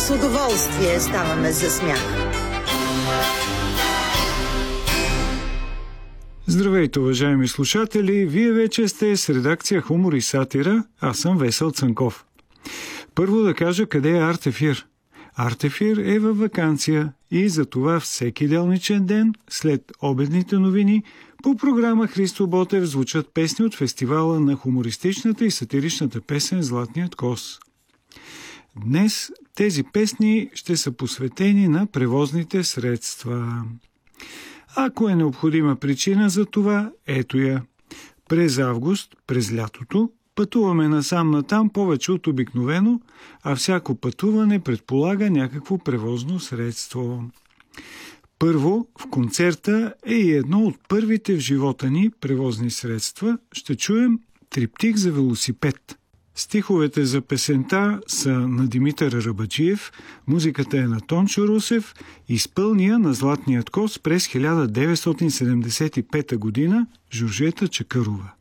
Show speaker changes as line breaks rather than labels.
С удоволствие ставаме за смях.
Здравейте, уважаеми слушатели! Вие вече сте с редакция Хумор и сатира. Аз съм Весел Цанков. Първо да кажа къде е Артефир. Артефир е във ваканция и затова всеки делничен ден, след обедните новини, по програма Христо Ботев звучат песни от фестивала на хумористичната и сатиричната песен «Златният кос». Днес тези песни ще са посветени на превозните средства. Ако е необходима причина за това, ето я. През август, през лятото, пътуваме насам-натам повече от обикновено, а всяко пътуване предполага някакво превозно средство. Първо, в концерта е и едно от първите в живота ни превозни средства. Ще чуем триптих за велосипед. Стиховете за песента са на Димитър Арабаджиев, музиката е на Тончо Русев, изпълния на Златният кос през 1975 година Жоржета Чакърова.